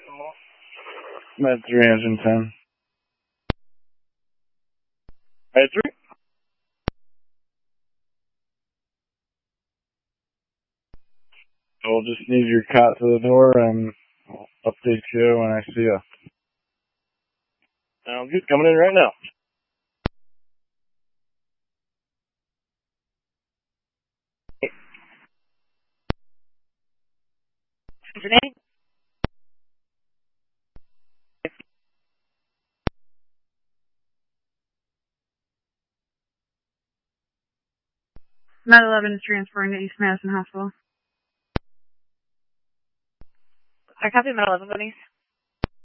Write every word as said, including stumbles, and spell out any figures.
Med three, engine ten. Med three? We'll just need your cot to the door and I'll update you when I see you. Sounds good. Coming in right now. What's your name? Med eleven is transferring to East Madison Hospital. I copy Med eleven, buddies.